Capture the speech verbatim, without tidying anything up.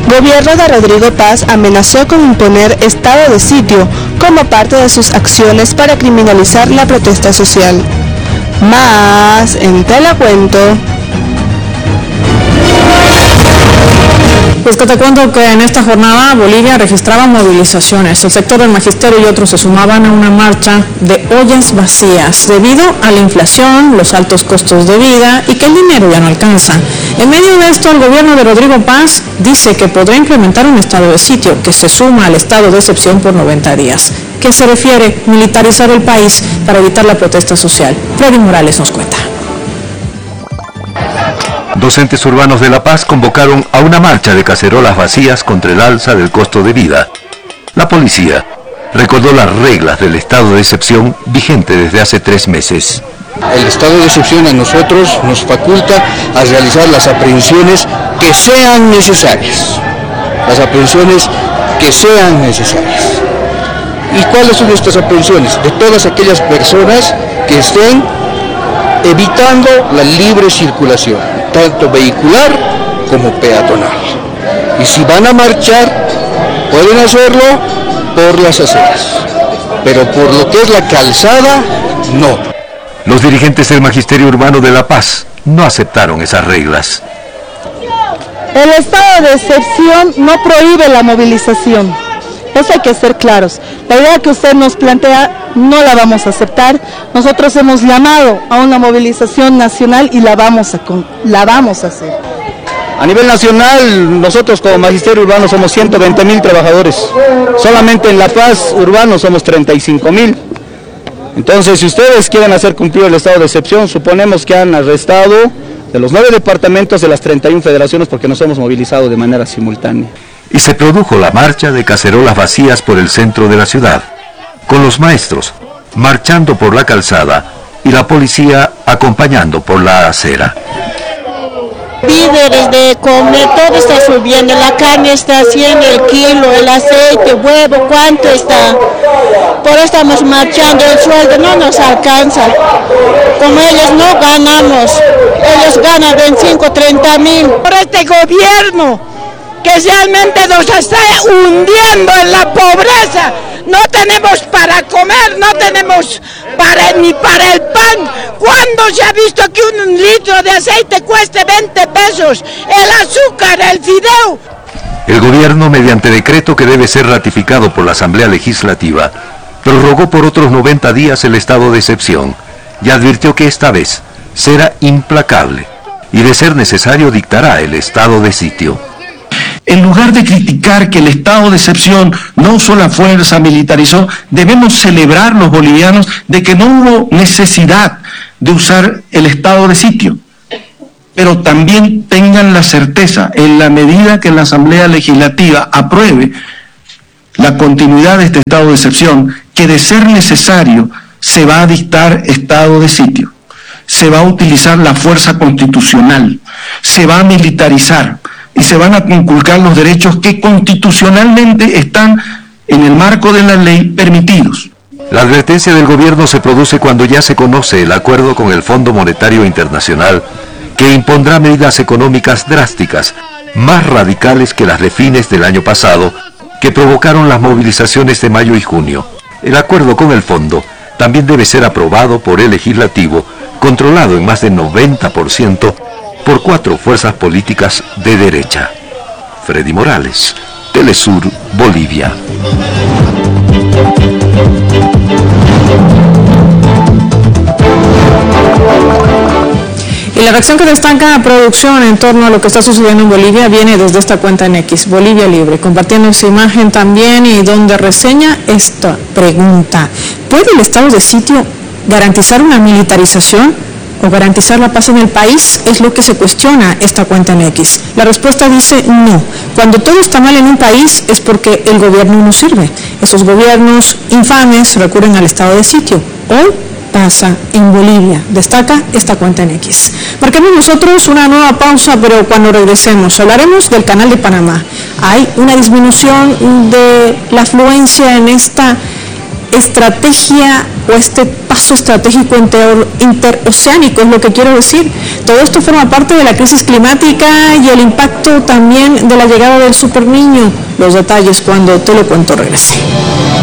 Gobierno de Rodrigo Paz amenazó con imponer estado de sitio como parte de sus acciones para criminalizar la protesta social. Más en Te la Cuento. Pues que te cuento que en esta jornada Bolivia registraba movilizaciones. El sector del magisterio y otros se sumaban a una marcha de ollas vacías debido a la inflación, los altos costos de vida y que el dinero ya no alcanza. En medio de esto, el gobierno de Rodrigo Paz dice que podrá implementar un estado de sitio que se suma al estado de excepción por noventa días. ¿Qué se refiere? Militarizar el país para evitar la protesta social. Freddy Morales nos cuenta. Docentes urbanos de La Paz convocaron a una marcha de cacerolas vacías contra el alza del costo de vida. La policía recordó las reglas del estado de excepción vigente desde hace tres meses. El estado de excepción a nosotros nos faculta a realizar las aprehensiones que sean necesarias. Las aprehensiones que sean necesarias. ¿Y cuáles son estas aprehensiones? De todas aquellas personas que estén evitando la libre circulación, tanto vehicular como peatonal. Y si van a marchar, pueden hacerlo por las aceras, pero por lo que es la calzada, no. Los dirigentes del Magisterio Urbano de La Paz no aceptaron esas reglas. El estado de excepción no prohíbe la movilización. Eso hay que ser claros. La idea que usted nos plantea no la vamos a aceptar. Nosotros hemos llamado a una movilización nacional y la vamos a, la vamos a hacer. A nivel nacional, nosotros como Magisterio Urbano somos ciento veinte mil trabajadores. Solamente en La Paz Urbano somos treinta y cinco mil. Entonces, si ustedes quieren hacer cumplir el estado de excepción, suponemos que han arrestado de los nueve departamentos de las treinta y una federaciones porque nos hemos movilizado de manera simultánea. Y se produjo la marcha de cacerolas vacías por el centro de la ciudad, con los maestros marchando por la calzada y la policía acompañando por la acera. Víveres de comer, todo está subiendo, la carne está haciendo el kilo, el aceite, huevo, ¿cuánto está? Por eso estamos marchando, el sueldo no nos alcanza, como ellos no ganamos, ellos ganan veinticinco, treinta mil. Por este gobierno que realmente nos está hundiendo en la pobreza, no tenemos para comer, no tenemos para, ni para el pan. ¿Cuándo se ha visto que un litro de aceite cueste veinte pesos? El azúcar, el fideo. El gobierno, mediante decreto que debe ser ratificado por la Asamblea Legislativa, prorrogó por otros noventa días el estado de excepción y advirtió que esta vez será implacable y de ser necesario dictará el estado de sitio. En lugar de criticar que el estado de excepción no usó la fuerza, militarizó, debemos celebrar los bolivianos de que no hubo necesidad de usar el estado de sitio. Pero también tengan la certeza, en la medida que la Asamblea Legislativa apruebe la continuidad de este estado de excepción, que de ser necesario se va a dictar estado de sitio, se va a utilizar la fuerza constitucional, se va a militarizar, y se van a inculcar los derechos que constitucionalmente están en el marco de la ley permitidos. La advertencia del gobierno se produce cuando ya se conoce el acuerdo con el Fondo Monetario Internacional que impondrá medidas económicas drásticas, más radicales que las de fines del año pasado, que provocaron las movilizaciones de mayo y junio. El acuerdo con el fondo también debe ser aprobado por el legislativo, controlado en más del noventa por ciento por cuatro fuerzas políticas de derecha. Freddy Morales, Telesur, Bolivia. Y la reacción que destaca a producción en torno a lo que está sucediendo en Bolivia viene desde esta cuenta en X, Bolivia Libre, compartiendo esa imagen también y donde reseña esta pregunta. ¿Puede el estado de sitio garantizar una militarización o garantizar la paz en el país? Es lo que se cuestiona esta cuenta en X. La respuesta dice no. Cuando todo está mal en un país es porque el gobierno no sirve. Esos gobiernos infames recurren al estado de sitio. Hoy pasa en Bolivia, destaca esta cuenta en X. Marquemos nosotros una nueva pausa, pero cuando regresemos hablaremos del Canal de Panamá. Hay una disminución de la afluencia en esta estrategia o este paso nexo estratégico inter, interoceánico, es lo que quiero decir. Todo esto forma parte de la crisis climática y el impacto también de la llegada del superniño. Los detalles cuando Te lo cuento regrese.